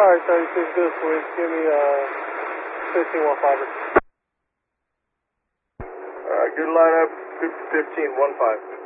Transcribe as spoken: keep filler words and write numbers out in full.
Alright, thirty-six, good switch. Give me uh, fifteen one five. Alright, good lineup, fifteen one five.